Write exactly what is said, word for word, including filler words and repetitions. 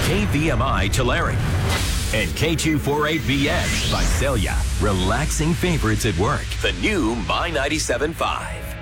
K V M I Tulare. And K two forty-eight V X Visalia. Relaxing favorites at work. The new My ninety-seven point five.